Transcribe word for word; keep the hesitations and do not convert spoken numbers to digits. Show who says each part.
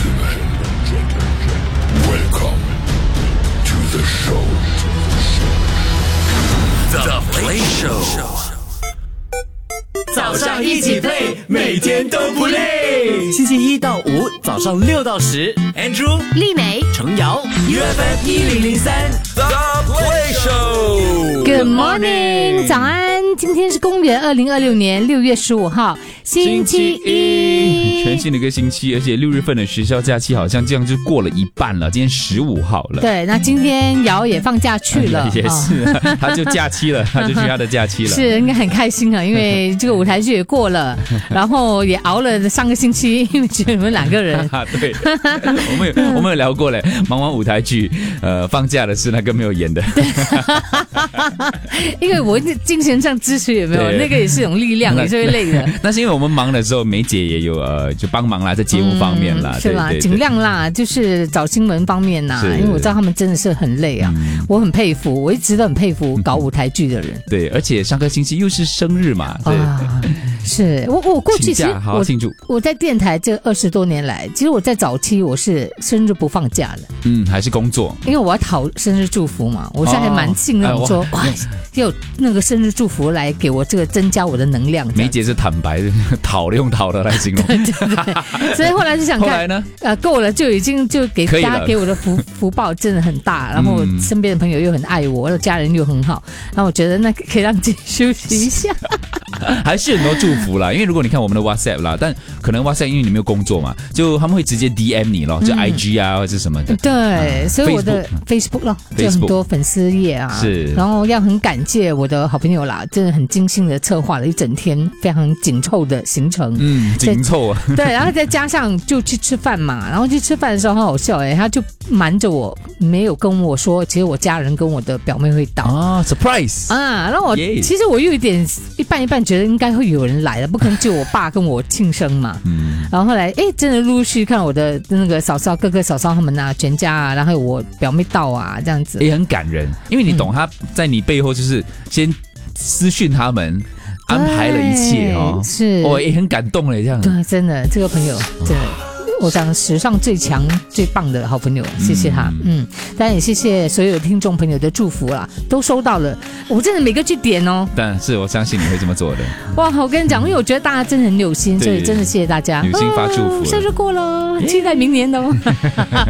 Speaker 1: gentlemen, welcome to the show.
Speaker 2: The Play Show。
Speaker 3: 早上一起 play， 每天都不累。
Speaker 4: 星期一到五早上六到十
Speaker 2: Andrew、
Speaker 5: 丽美、
Speaker 4: 程瑶
Speaker 3: U F M 一零零三
Speaker 2: The Play Show。
Speaker 5: Good morning， 早安！今天是公元二零二六年六月十五号，星期一，
Speaker 6: 全新的一个星期，而且六月份的学校假期好像这样就过了一半了，今天十五号了。
Speaker 5: 对，那今天瑶也放假去了，
Speaker 6: 也是，
Speaker 5: 哦、
Speaker 6: 他就假期了，他就去他的假期了。
Speaker 5: 是，应该很开心啊，因为这个舞台剧也过了，然后也熬了上个星期，因为只有你们两个人。
Speaker 6: 对，我们有我们有聊过嘞，忙完舞台剧，呃，放假的是那个没有演的。
Speaker 5: 因为我精神上支持有没有，那个也是一种力量，也是会累的。
Speaker 6: 那是因为我们忙的时候，梅姐也有呃就帮忙啦，在节目方面啦，
Speaker 5: 嗯、是吧？尽量啦，就是找新闻方面啦，因为我知道他们真的是很累啊，嗯、我很佩服，我一直都很佩服搞舞台剧的人。
Speaker 6: 对，而且上个星期又是生日嘛，对。
Speaker 5: 啊是我我过去其实
Speaker 6: 好好庆祝。
Speaker 5: 我在电台这二十多年来，其实我在早期我是生日不放假的，
Speaker 6: 嗯，还是工作，
Speaker 5: 因为我要讨生日祝福嘛，我现在还蛮信那种说、哦、哇，有那个生日祝福来给我这个增加我的能量。
Speaker 6: 梅姐是坦白的，讨用讨的来形容。
Speaker 5: 对对对，所以后来就想看，
Speaker 6: 后来呢？
Speaker 5: 呃，够了，就已经就给大家给我的福福报真的很大，然后身边的朋友又很爱我，我的家人又很好，然后我觉得那可以让自己休息一下。
Speaker 6: 还是很多祝福啦，因为如果你看我们的 WhatsApp 啦，但可能 WhatsApp 因为你没有工作嘛，就他们会直接 D M 你咯，就 I G 啊、嗯、或者什么的。
Speaker 5: 对，啊、所以我的 Facebook 咯，就很多粉丝页啊，
Speaker 6: 是，
Speaker 5: 然后要很感谢我的好朋友啦，真的很精心的策划了一整天非常紧凑的行程，
Speaker 6: 嗯，紧凑啊。
Speaker 5: 对，然后再加上就去吃饭嘛，然后去吃饭的时候很好笑哎、欸，他就瞒着我，没有跟我说，其实我家人跟我的表妹会到
Speaker 6: 啊 ，surprise
Speaker 5: 啊，然后我、yeah. 其实我又有点一半一半觉得应该会有人来了，不可能就我爸跟我庆生嘛。嗯，然后后来哎，真的陆续看我的那个嫂嫂、哥哥、嫂嫂他们啊，全家啊，然后我表妹到啊，这样子
Speaker 6: 也很感人，因为你懂他在你背后就是先私讯他们。安排了一切哦，
Speaker 5: 是，
Speaker 6: 我、哦、也很感动了，这样。
Speaker 5: 对，真的，这个朋友真的。我想史上最强最棒的好朋友，谢谢他。嗯，当然也谢谢所有听众朋友的祝福啦，都收到了。我真的每个去点哦。
Speaker 6: 但是我相信你会这么做的。
Speaker 5: 哇，我跟你讲，因为我觉得大家真的很有心，所以真的谢谢大家。
Speaker 6: 有心发祝福、
Speaker 5: 哦。生日过了，期待明年的哦。